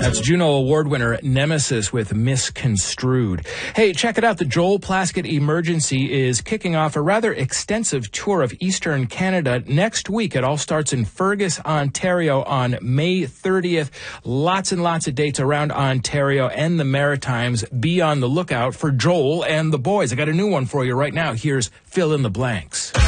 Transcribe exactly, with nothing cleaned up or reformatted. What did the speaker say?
That's Juno Award winner Nemesis with Misconstrued. Hey, check it out. The Joel Plaskett Emergency is kicking off a rather extensive tour of Eastern Canada next week. It all starts in Fergus, Ontario on May thirtieth. Lots and lots of dates around Ontario and the Maritimes. Be on the lookout for Joel and the boys. I got a new one for you right now. Here's Fill in the Blanks.